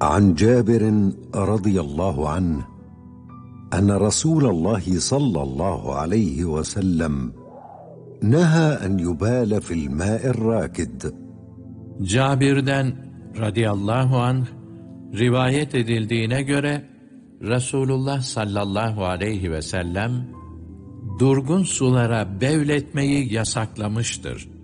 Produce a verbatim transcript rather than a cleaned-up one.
عن جابر رضي الله عنه أن رسول الله صلى الله عليه وسلم نهى أن يبال في الماء الراكد. Cabir'den radıyallahu anh rivayet edildiğine göre Resulullah sallallahu aleyhi ve sellem durgun sulara bevletmeyi yasaklamıştır.